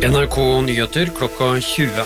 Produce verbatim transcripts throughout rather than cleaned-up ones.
N R K Nyheter klokka tjue.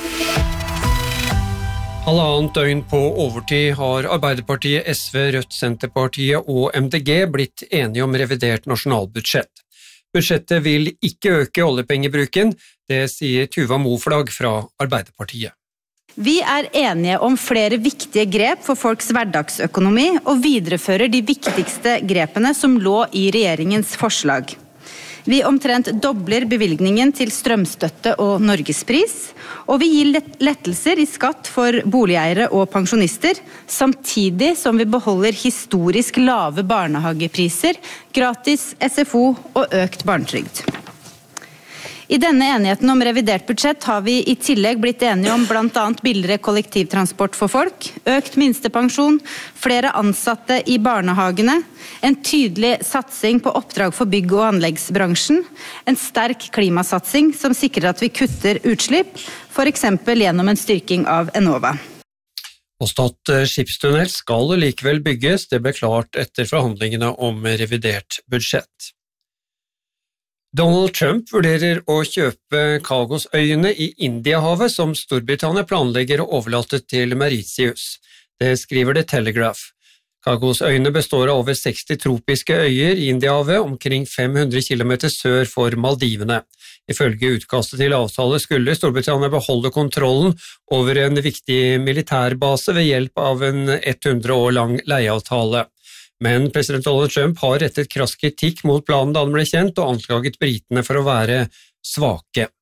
Halvannet døgn på overtid har Arbeiderpartiet, S V, Rødt, Senterpartiet og M D G blitt enige om revidert nasjonalbudsjett. Budsjettet vil ikke øke oljepengebruken, det sier Tuva Moflag fra Arbeiderpartiet. Vi er enige om flere viktige grep for folks hverdagsøkonomi og viderefører de viktigste grepene som lå i regjeringens forslag. Vi omtrent dobler bevilgningen til strømstøtte og norgespris, og vi gir lettelser i skatt for boligeiere og pensjonister, samtidig som vi beholder historisk lave barnehagepriser, gratis S F O og økt barnetrygd. I denne enigheten om revidert budsjett har vi i tillegg blitt enige om blant annet billigere kollektivtransport for folk, økt minstepensjon, flere ansatte i barnehagene, en tydelig satsing på oppdrag for bygg- og anleggsbransjen, en sterk klimasatsing som sikrer at vi kutter utslipp, for eksempel gjennom en styrking av Enova. Og Stad skipstunnel skal likevel bygges, det ble klart etter forhandlingene om revidert budsjett. Donald Trump vurderer å kjøpe Cagosøyene i Indiahavet som Storbritannia planlegger å overlate til Mauritius. Det skriver The Telegraph. Cagosøyene består av over seksti tropiske øyer i Indiahavet, omkring fem hundre kilometer sør for Maldivene. Ifølge utkastet til avtale skulle Storbritannia beholde kontrollen over en viktig militærbase ved hjelp av en hundre år lang leieavtale. Men president Donald Trump har rettet krass kritikk mot planen da den ble kjent og anklaget britene for å være svake.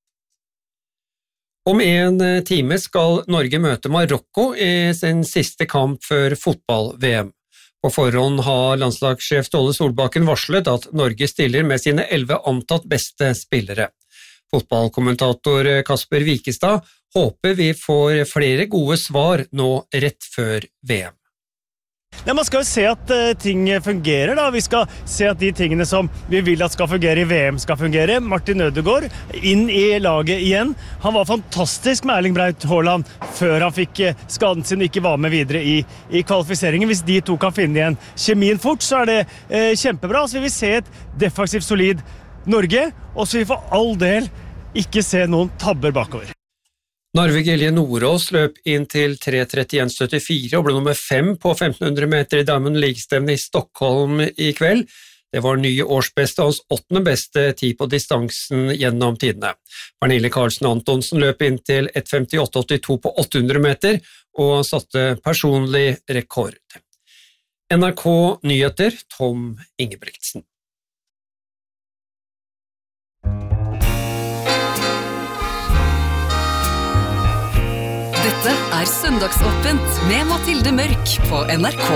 Om en time skal Norge møte Marokko i sin siste kamp før fotball-V M. På forhånd har landslagssjef Ståle Solbakken varslet at Norge stiller med sine elleve antatt beste spillere. Fotballkommentator Kasper Wikestad håper vi får flere gode svar nå rett før V M. Ja, man skal jo se at uh, ting fungerer da. Vi skal se at de tingene som vi vil at skal fungere i V M skal fungere. Martin Ødegaard inn i laget igjen. Han var fantastisk med Erling Braut Haaland før han fikk uh, skaden sin og ikke var med videre i, i kvalifiseringen. Hvis de to kan finne igjen kjemien fort, så er det uh, kjempebra. Så vi vil se et defensivt solid Norge, og så vi for all del ikke se noen tabber bakover. Narve Gilje Nordås løp inn til tre trettien syttifire og ble nummer fem på femten hundre meter i Diamond League-stevnet i Stockholm i kveld. Det var nye årsbeste og hans åttende beste tid på distansen gjennom tidene. Pernille Karlsen Antonsen løp inn til ett femtiåtte åttito på åtte hundre meter og satte personlig rekord. N R K Nyheter, Tom Ingebrigtsen. Dette er Søndagsåpent med Mathilde Mørk på N R K.